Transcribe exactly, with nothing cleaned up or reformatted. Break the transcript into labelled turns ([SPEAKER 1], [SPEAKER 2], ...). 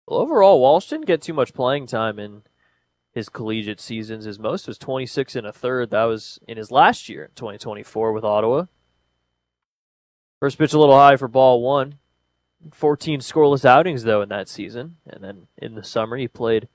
[SPEAKER 1] Well, overall, Walsh didn't get too much playing time in his collegiate seasons. His most was twenty-six and a third. That was in his last year, in twenty twenty-four, with Ottawa. First pitch a little high for ball one. fourteen scoreless outings, though, in that season. And then in the summer, he played